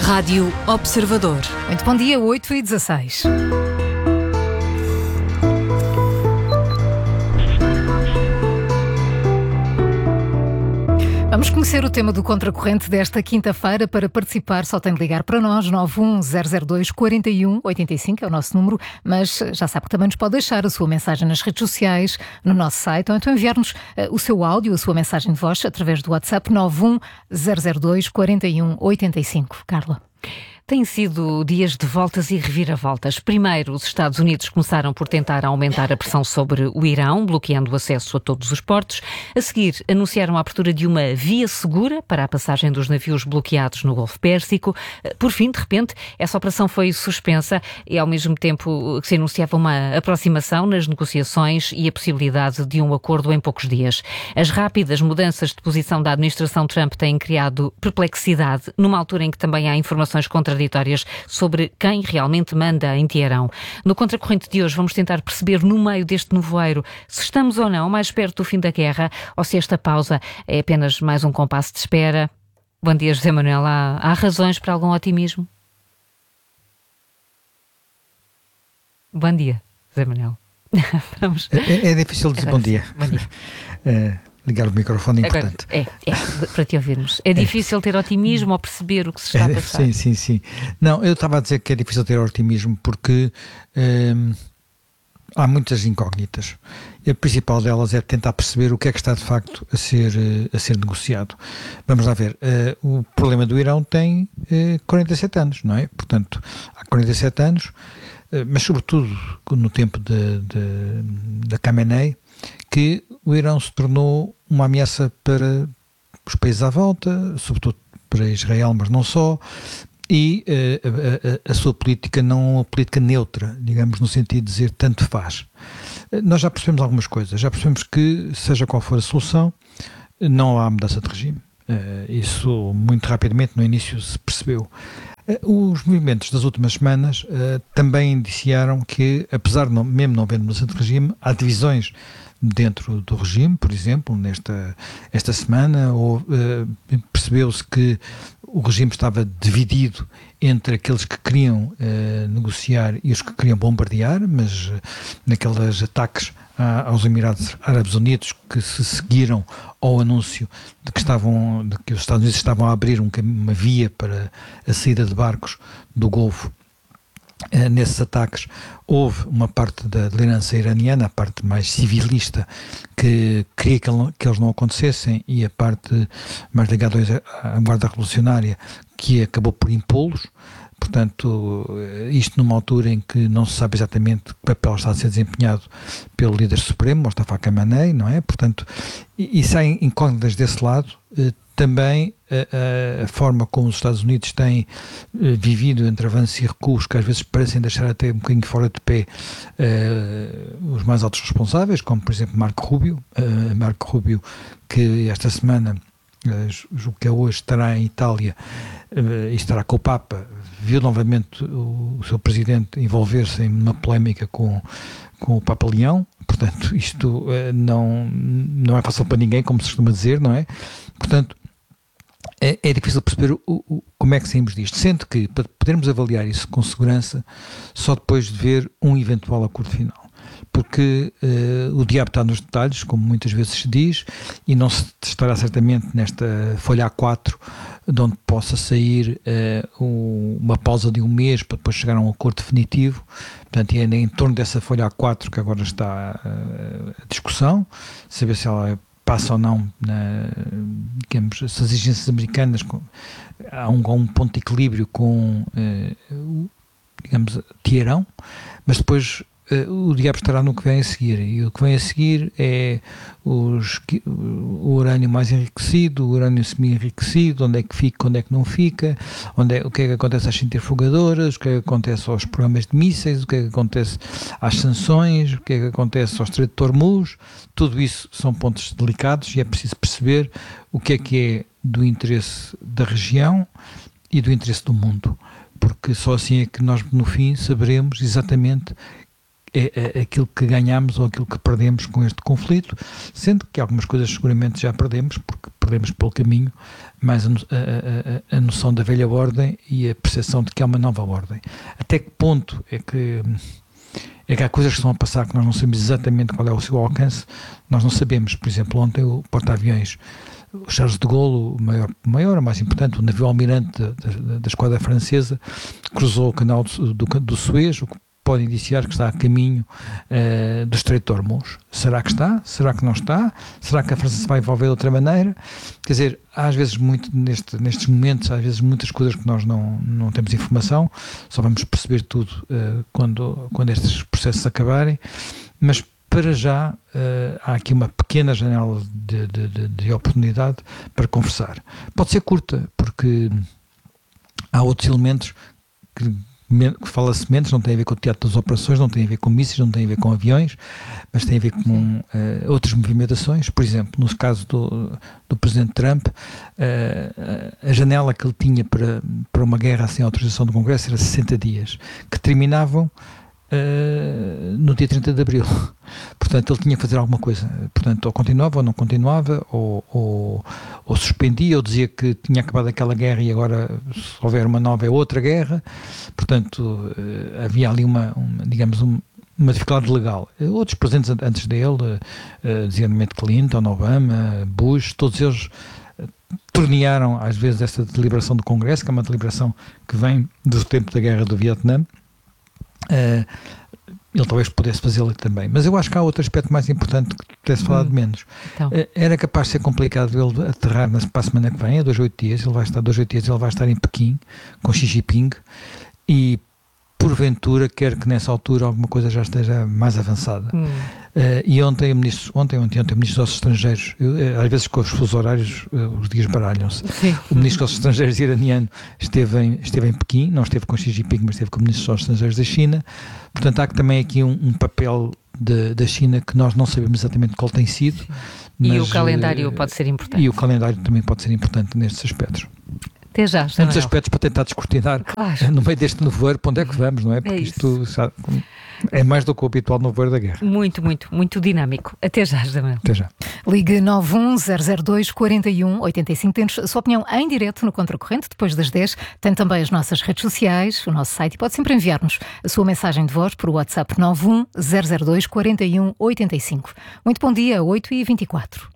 Rádio Observador. Muito bom dia, 8h16. Vamos conhecer o tema do Contracorrente desta quinta-feira. Para participar só tem de ligar para nós, 91002-4185 é o nosso número, mas já sabe que também nos pode deixar a sua mensagem nas redes sociais, no nosso site, ou então enviar-nos o seu áudio, a sua mensagem de voz através do WhatsApp 91002-4185. Carla. Têm sido dias de voltas e reviravoltas. Primeiro, os Estados Unidos começaram por tentar aumentar a pressão sobre o Irão, bloqueando o acesso a todos os portos. A seguir, anunciaram a abertura de uma via segura para a passagem dos navios bloqueados no Golfo Pérsico. Por fim, de repente, essa operação foi suspensa e, ao mesmo tempo, que se anunciava uma aproximação nas negociações e a possibilidade de um acordo em poucos dias. As rápidas mudanças de posição da administração Trump têm criado perplexidade, numa altura em que também há informações contraditórias sobre quem realmente manda em Teherão. No Contracorrente de hoje vamos tentar perceber, no meio deste nevoeiro, se estamos ou não mais perto do fim da guerra ou se esta pausa é apenas mais um compasso de espera. Bom dia, José Manuel. Há razões para algum otimismo? Bom dia, José Manuel. Vamos. É difícil dizer bom dia. Bom dia. Ligar o microfone é importante. Para te ouvirmos. É difícil ter otimismo ou perceber o que se está a passar? Sim. Não, eu estava a dizer que é difícil ter otimismo porque há muitas incógnitas. A principal delas é tentar perceber o que é que está de facto a ser negociado. Vamos lá ver. O problema do Irão tem 47 anos, não é? Portanto, há 47 anos, mas sobretudo no tempo da Khamenei, que o Irão se tornou uma ameaça para os países à volta, sobretudo para Israel, mas não só, e a sua política não é uma política neutra, digamos, no sentido de dizer tanto faz. Nós já percebemos algumas coisas, já percebemos que, seja qual for a solução, não há mudança de regime. Isso muito rapidamente no início se percebeu. Os movimentos das últimas semanas também indiciaram que, apesar de mesmo não haver mudança de regime, há divisões dentro do regime. Por exemplo, esta semana percebeu-se que o regime estava dividido entre aqueles que queriam negociar e os que queriam bombardear, mas naqueles ataques aos Emirados Árabes Unidos que se seguiram ao anúncio de que os Estados Unidos estavam a abrir uma via para a saída de barcos do Golfo. Nesses ataques houve uma parte da liderança iraniana, a parte mais civilista, que queria que eles não acontecessem, e a parte mais ligada à Guarda Revolucionária, que acabou por impô-los. Portanto, isto numa altura em que não se sabe exatamente que papel está a ser desempenhado pelo líder supremo, Mustafa Khamenei, não é? Portanto, e saem incógnitas desse lado. Também a forma como os Estados Unidos têm vivido entre avanços e recuos, que às vezes parecem deixar até um bocadinho fora de pé os mais altos responsáveis, como por exemplo Marco Rubio, que esta semana, julgo que é hoje, estará em Itália e estará com o Papa. Viu novamente o seu presidente envolver-se em uma polémica com o Papa Leão. Portanto, isto não é fácil para ninguém, como se costuma dizer, não é? Portanto, é difícil perceber como é que saímos disto, sendo que, para podermos avaliar isso com segurança, só depois de ver um eventual acordo final. Porque o diabo está nos detalhes, como muitas vezes se diz, e não se estará certamente nesta folha A4, de onde possa sair uma pausa de um mês para depois chegar a um acordo definitivo. Portanto, é em torno dessa folha A4 que agora está a discussão, saber se ela passa ou não, digamos, essas exigências americanas, há um ponto de equilíbrio com, digamos, Teherão, mas depois o diabo estará no que vem a seguir, e o que vem a seguir é o urânio mais enriquecido, o urânio semi-enriquecido, onde é que fica, onde é que não fica, o que é que acontece às centrifugadoras, o que é que acontece aos programas de mísseis, o que é que acontece às sanções, o que é que acontece ao Estreito de Hormuz. Tudo isso são pontos delicados e é preciso perceber o que é do interesse da região e do interesse do mundo, porque só assim é que nós no fim saberemos exatamente é aquilo que ganhamos ou aquilo que perdemos com este conflito, sendo que algumas coisas seguramente já perdemos, porque perdemos pelo caminho, mais a noção da velha ordem e a percepção de que há uma nova ordem. Até que ponto é que há coisas que estão a passar que nós não sabemos exatamente qual é o seu alcance, nós não sabemos. Por exemplo, ontem o porta-aviões, o Charles de Gaulle, o maior, o mais importante, o navio almirante da esquadra francesa, cruzou o canal do Suez, o que pode indiciar que está a caminho do Estreito de Hormuz. Será que está? Será que não está? Será que a França se vai envolver de outra maneira? Quer dizer, há às vezes nestes momentos, às vezes muitas coisas que nós não temos informação, só vamos perceber tudo quando estes processos acabarem, mas para já há aqui uma pequena janela de oportunidade para conversar. Pode ser curta, porque há outros elementos que fala-se menos, não tem a ver com o teatro das operações, não tem a ver com mísseis, não tem a ver com aviões, mas tem a ver com outras movimentações. Por exemplo, no caso do Presidente Trump, a janela que ele tinha para uma guerra sem autorização do Congresso era 60 dias, que terminavam no dia 30 de Abril. Portanto, ele tinha que fazer alguma coisa. Portanto, ou continuava ou não continuava, ou suspendia, ou dizia que tinha acabado aquela guerra e agora, se houver uma nova, é outra guerra. Portanto, havia ali uma dificuldade legal. Outros presidentes antes dele, designadamente Clinton, Obama, Bush, todos eles tornearam às vezes essa deliberação do Congresso, que é uma deliberação que vem do tempo da guerra do Vietnã. Ele talvez pudesse fazê-lo também, mas eu acho que há outro aspecto mais importante que pudesse falar de menos. Então. Era capaz de ser complicado ele aterrar para a semana que vem, a 2 a 8 dias, ele vai estar em Pequim com Xi Jinping e porventura quer que nessa altura alguma coisa já esteja mais avançada. E ontem o Ministro dos Negócios Estrangeiros, às vezes com os fusos horários os dias baralham-se. O Ministro dos Negócios Estrangeiros iraniano esteve em Pequim, não esteve com Xi Jinping, mas esteve com o Ministro dos Negócios Estrangeiros da China. Portanto, há também aqui um papel da China que nós não sabemos exatamente qual tem sido. E o calendário pode ser importante. E o calendário também pode ser importante nestes aspectos. Até já, muitos aspectos para tentar descortinar no meio deste nevoeiro, para onde é que vamos, não é? Porque isto é mais do que o habitual nevoeiro da guerra. Muito, muito, muito dinâmico. Até já, José. Até já. Ligue 910024185. Temos a sua opinião em direto no Contracorrente, depois das 10. Tem também as nossas redes sociais, o nosso site, e pode sempre enviar-nos a sua mensagem de voz por WhatsApp 910024185. Muito bom dia, 8h24.